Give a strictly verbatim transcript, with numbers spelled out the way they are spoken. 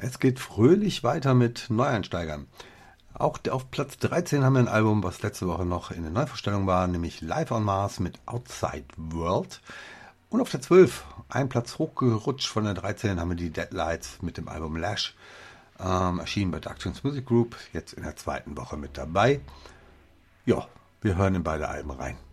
Es geht fröhlich weiter mit Neueinsteigern. Auch auf Platz dreizehn haben wir ein Album, was letzte Woche noch in der Neuvorstellung war, nämlich Live on Mars mit Outside World. Und auf der zwölf, ein Platz hochgerutscht von der dreizehn, haben wir die Deadlights mit dem Album Lash. Ähm, erschienen bei Darktones Music Group, jetzt in der zweiten Woche mit dabei. Ja, wir hören in beide Alben rein.